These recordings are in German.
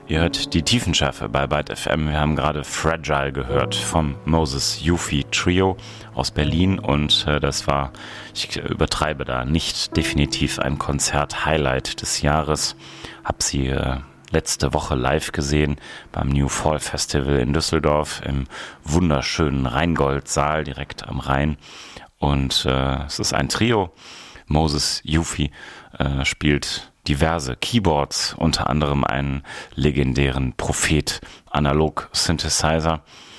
Ihr hört die Tiefenschärfe bei Byte FM. Wir haben gerade Fragile gehört vom Moses Yufi Trio aus Berlin und das war, ich übertreibe da nicht, definitiv ein Konzert-Highlight des Jahres. Hab sie letzte Woche live gesehen beim New Fall Festival in Düsseldorf im wunderschönen Rheingold-Saal direkt am Rhein. Und es ist ein Trio. Moses Yufi spielt diverse Keyboards, unter anderem einen legendären Prophet Analog Synthesizer.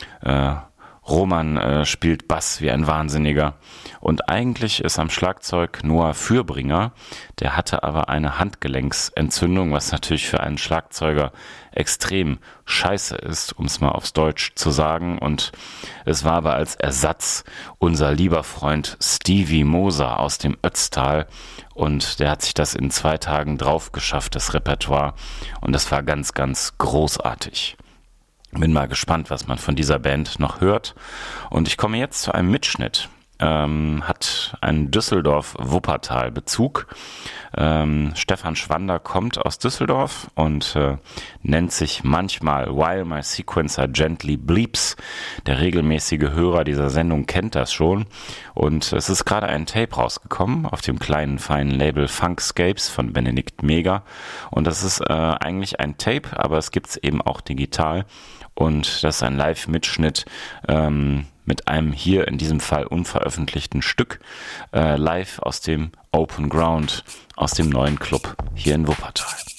Roman spielt Bass wie ein Wahnsinniger und eigentlich ist am Schlagzeug Noah Fürbringer, der hatte aber eine Handgelenksentzündung, was natürlich für einen Schlagzeuger extrem scheiße ist, um es mal aufs Deutsch zu sagen, und es war aber als Ersatz unser lieber Freund Stevie Moser aus dem Ötztal und der hat sich das in 2 Tagen drauf geschafft, das Repertoire, und das war ganz, ganz großartig. Bin mal gespannt, was man von dieser Band noch hört. Und ich komme jetzt zu einem Mitschnitt. Hat einen Düsseldorf-Wuppertal-Bezug. Stefan Schwander kommt aus Düsseldorf und nennt sich manchmal While My Sequencer Gently Bleeps. Der regelmäßige Hörer dieser Sendung kennt das schon. Und es ist gerade ein Tape rausgekommen auf dem kleinen, feinen Label Funkscapes von Benedikt Mega. Und das ist eigentlich ein Tape, aber es gibt es eben auch digital. Und das ist ein Live-Mitschnitt mit einem hier in diesem Fall unveröffentlichten Stück live aus dem Open Ground, aus dem neuen Club hier in Wuppertal.